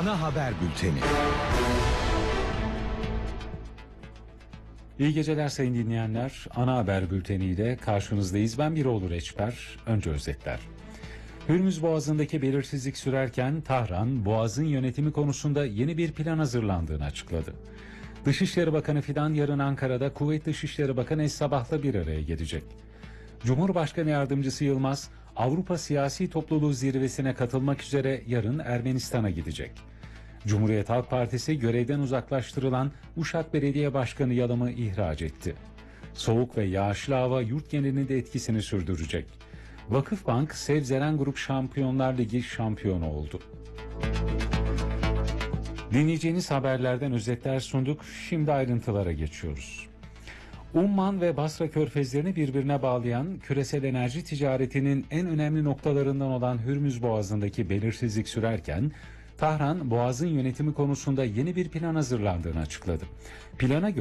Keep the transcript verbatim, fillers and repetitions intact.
Ana haber bülteni. İyi geceler sayın dinleyenler. Ana haber bülteniyle karşınızdayız. Ben Biroğlu Reçber. Önce özetler. Hürmüz Boğazı'ndaki belirsizlik sürerken Tahran, Boğaz'ın yönetimi konusunda yeni bir plan hazırlandığını açıkladı. Dışişleri Bakanı Fidan yarın Ankara'da Kuveyt Dışişleri Bakanı Es-Sabah'la bir araya gelecek. Cumhurbaşkanı Yardımcısı Yılmaz, Avrupa Siyasi Topluluğu zirvesine katılmak üzere yarın Ermenistan'a gidecek. Cumhuriyet Halk Partisi görevden uzaklaştırılan Uşak Belediye Başkanı Yalam'ı ihraç etti. Soğuk ve yağışlı hava yurt genelinde etkisini sürdürecek. Vakıfbank, Sevzeren Grup Şampiyonlar Ligi şampiyonu oldu. Dinleyeceğiniz haberlerden özetler sunduk. Şimdi ayrıntılara geçiyoruz. Umman ve Basra körfezlerini birbirine bağlayan küresel enerji ticaretinin en önemli noktalarından olan Hürmüz Boğazı'ndaki belirsizlik sürerken Tahran, Boğaz'ın yönetimi konusunda yeni bir plan hazırlandığını açıkladı. Plana göre